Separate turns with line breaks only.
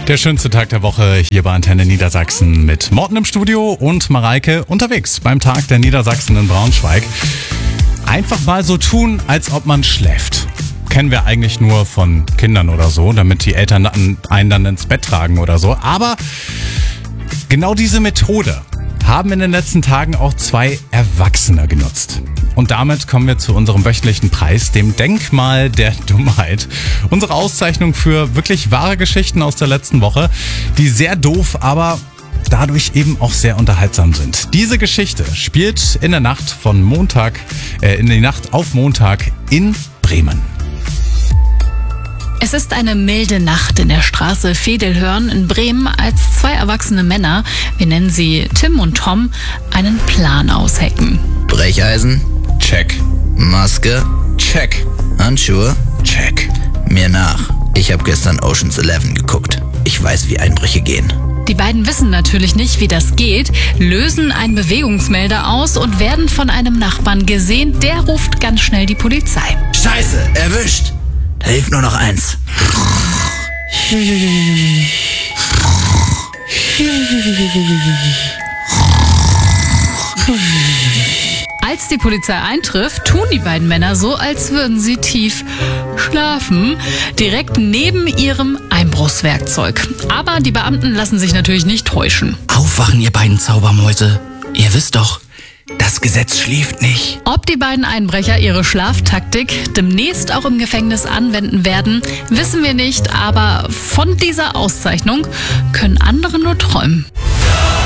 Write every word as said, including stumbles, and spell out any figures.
Der schönste Tag der Woche hier bei Antenne Niedersachsen mit Morten im Studio und Mareike unterwegs beim Tag der Niedersachsen in Braunschweig. Einfach mal so tun, als ob man schläft. Kennen wir eigentlich nur von Kindern oder so, damit die Eltern einen dann ins Bett tragen oder so. Aber genau diese Methode haben in den letzten Tagen auch zwei Erwachsene genutzt. Und damit kommen wir zu unserem wöchentlichen Preis, dem Denkmal der Dummheit. Unsere Auszeichnung für wirklich wahre Geschichten aus der letzten Woche, die sehr doof, aber dadurch eben auch sehr unterhaltsam sind. Diese Geschichte spielt in der Nacht von Montag, äh, in die Nacht auf Montag in Bremen.
Es ist eine milde Nacht in der Straße Vedelhörn in Bremen, als zwei erwachsene Männer, wir nennen sie Tim und Tom, einen Plan aushecken.
Brecheisen?
Check.
Maske?
Check.
Handschuhe?
Check.
Mir nach. Ich habe gestern Ocean's Eleven geguckt. Ich weiß, wie Einbrüche gehen.
Die beiden wissen natürlich nicht, wie das geht, lösen einen Bewegungsmelder aus und werden von einem Nachbarn gesehen. Der ruft ganz schnell die Polizei.
Scheiße, erwischt! Da hilft nur noch eins.
Als die Polizei eintrifft, tun die beiden Männer so, als würden sie tief schlafen, direkt neben ihrem Einbruchswerkzeug. Aber die Beamten lassen sich natürlich nicht täuschen.
Aufwachen, ihr beiden Zaubermäuse. Ihr wisst doch, das Gesetz schläft nicht.
Ob die beiden Einbrecher ihre Schlaftaktik demnächst auch im Gefängnis anwenden werden, wissen wir nicht, aber von dieser Auszeichnung können andere nur träumen.